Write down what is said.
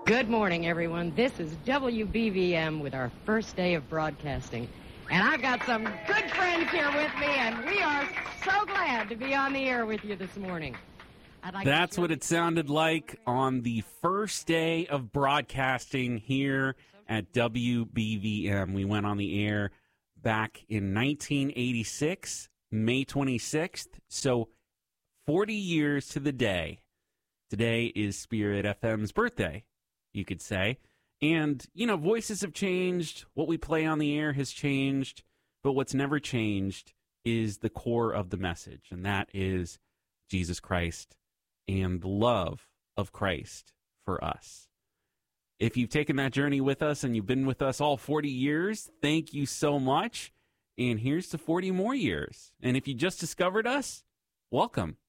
Good morning, everyone. This is WBVM with our first day of broadcasting. And I've got some good friends here with me, and we are so glad to be on the air with you this morning. That's what it sounded like on the first day of broadcasting here at WBVM. We went on the air back in 1986, May 26th. So 40 years to the day. Today is Spirit FM's birthday, you could say. And, voices have changed. What we play on the air has changed. But what's never changed is the core of the message, and that is Jesus Christ and the love of Christ for us. If you've taken that journey with us and you've been with us all 40 years, thank you so much. And here's to 40 more years. And if you just discovered us, welcome.